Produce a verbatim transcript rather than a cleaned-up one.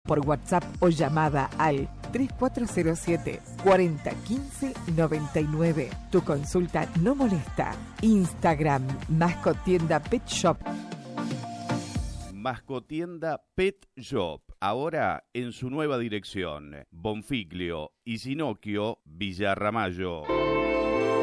por WhatsApp o llamada al tres cuatro cero siete, cuatro cero uno cinco, nueve nueve. Tu consulta no molesta. Instagram, Mascotienda Pet Shop. Mascotienda Pet Shop, ahora en su nueva dirección, Bonfiglio y Sinocchio, Villa Ramallo.